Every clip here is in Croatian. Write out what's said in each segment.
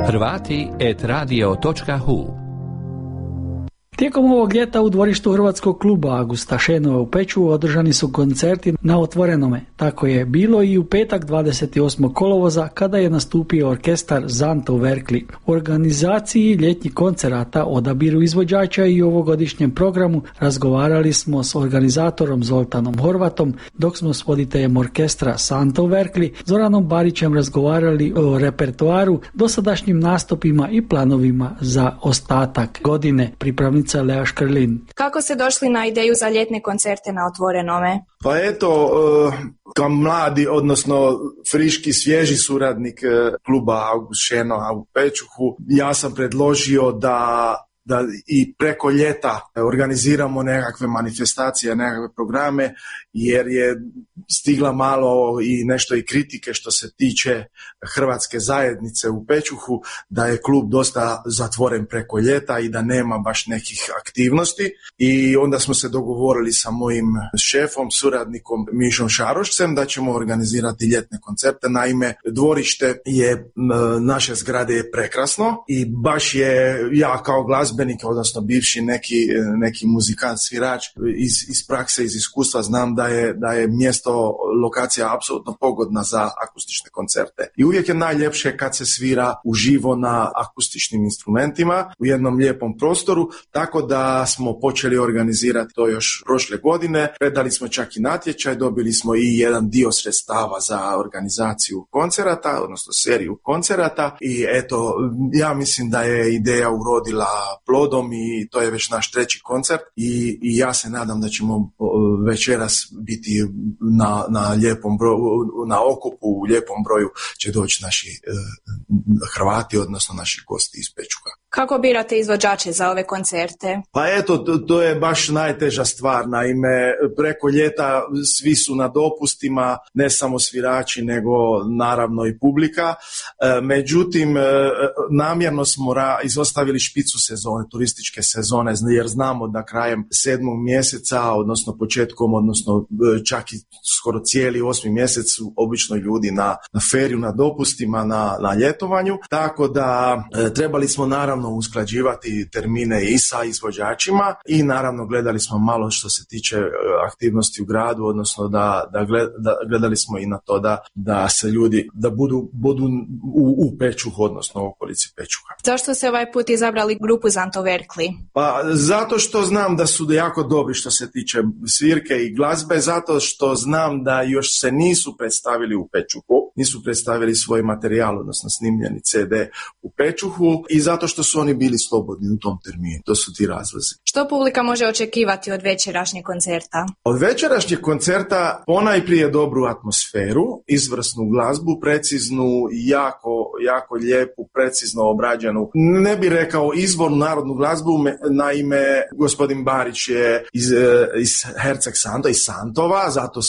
Hrvati@radio.hu. Tijekom ovog ljeta u dvorištu Hrvatskog kluba Augusta Šenova u Pečuhu održani su koncerti na otvorenome. Tako je bilo i u petak 28. kolovoza kada je nastupio orkestar Zantov Verkli. U organizaciji ljetnjih koncerata, odabiru izvođača i ovogodišnjem programu razgovarali smo s organizatorom Zoltanom Horvatom, dok smo s voditeljem orkestra Zantov Verkli Zoranom Barićem razgovarali o repertoaru, dosadašnjim nastupima i planovima za ostatak godine. Pripravnica Lea Škrlin. Kako ste došli na ideju za ljetne koncerte na otvorenome? Pa eto, kao mladi, odnosno friški, svježi suradnik kluba August Šenova u Pečuhu, ja sam predložio da i preko ljeta organiziramo nekakve manifestacije, nekakve programe, jer je stigla malo i nešto i kritike što se tiče hrvatske zajednice u Pečuhu, da je klub dosta zatvoren preko ljeta i da nema baš nekih aktivnosti. I onda smo se dogovorili sa mojim šefom, suradnikom Mišom Šarošcem da ćemo organizirati ljetne koncerte. Naime, dvorište je, naše zgrade je prekrasno i baš je, ja kao glazbenik, odnosno bivši neki muzikant, svirač, iz prakse, iz iskustva znam da je mjesto, lokacija apsolutno pogodna za akustične koncerte. I uvijek je najljepše kad se svira uživo na akustičnim instrumentima u jednom lijepom prostoru, tako da smo počeli organizirati to još prošle godine. Predali smo čak i natječaj, dobili smo i jedan dio sredstava za organizaciju koncerata, odnosno seriju koncerata, i eto, ja mislim da je ideja urodila plodom i to je već naš 3. koncert i ja se nadam da ćemo večeras biti na lijepom broju, na okupu u lijepom broju će doći naši Hrvati, odnosno naši gosti iz Pečuha. Kako birate izvođače za ove koncerte? Pa eto, to je baš najteža stvar. Naime, preko ljeta svi su na dopustima, ne samo svirači, nego naravno i publika. Međutim, namjerno smo izostavili špicu sezone, turističke sezone, jer znamo da krajem 7. mjeseca, odnosno početkom, odnosno čak i skoro cijeli 8. mjesec su obično ljudi na feriju, na dopustima, na ljetovanju. Tako da trebali smo naravno usklađivati termine i sa izvođačima i naravno gledali smo malo što se tiče aktivnosti u gradu, odnosno da gledali smo i na to da se ljudi da budu u Pečuhu, odnosno u okolici Pečuha. Zašto ste ovaj put izabrali grupu Zantov Verkli? Pa zato što znam da su jako dobri što se tiče svirke i glazbe, zato što znam da još se nisu predstavili u Pečuhu, nisu predstavili svoj materijal, odnosno snimljeni CD u Pečuhu, i zato što su oni bili slobodni u tom terminu. To su ti razlozi. Što publika može očekivati od večerašnjeg koncerta? Od večerašnjeg koncerta ponajprije dobru atmosferu, izvrsnu glazbu, preciznu, jako lijepu, precizno obrađenu. Ne bih rekao izvornu narodnu glazbu, naime gospodin Barić je iz Herceg Santa, iz Santova,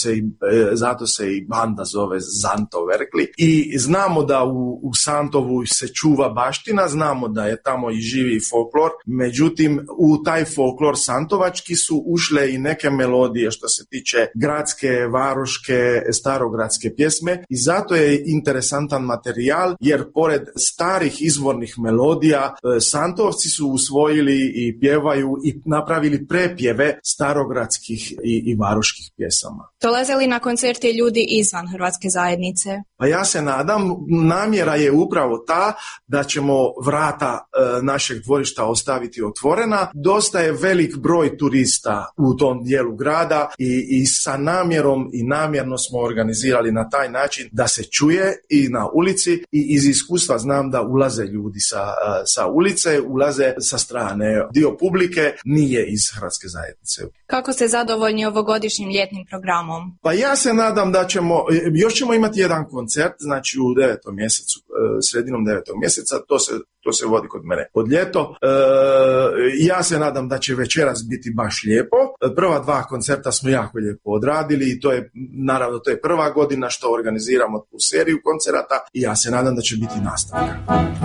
zato se i banda zove Zantov Verkli. I znamo da u Santovu se čuva baština, znamo da je tamo i živi folklor, međutim u taj folklor santovački su ušle i neke melodije što se tiče gradske, varoške, starogradske pjesme, i zato je interesantan materijal, jer pored starih izvornih melodija Santovci su usvojili i pjevaju i napravili prepjeve starogradskih i varoških pjesama. Dolaze li na koncerte ljudi izvan hrvatske zajednice? Pa ja se nadam, namjera je upravo ta da ćemo vrata našeg dvorišta ostaviti otvorena. Dosta je velik broj turista u tom dijelu grada i sa namjerom i namjerno smo organizirali na taj način da se čuje i na ulici, i iz iskustva znam da ulaze ljudi sa ulice, ulaze sa strane. Dio publike nije iz hrvatske zajednice. Kako ste zadovoljni ovogodišnjim ljetnim programom? Pa ja se nadam da još ćemo imati jedan koncert, znači u 9. mjesecu, sredinom 9. mjeseca, to se vodi kod mene od ljeto. Ja se nadam da će večeras biti baš lijepo. Prva 2 koncerta smo jako lijepo odradili i to je prva godina što organiziramo tu seriju koncerata i ja se nadam da će biti nastavak.